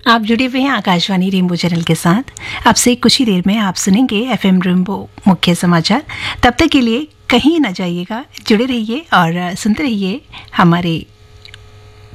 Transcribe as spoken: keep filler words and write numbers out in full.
आप जुड़े हुए हैं आकाशवाणी रेनबो चैनल के साथ। अब से कुछ ही देर में आप सुनेंगे एफएम रेनबो मुख्य समाचार। तब तक के लिए कहीं न जाइएगा, जुड़े रहिए और सुनते रहिए हमारे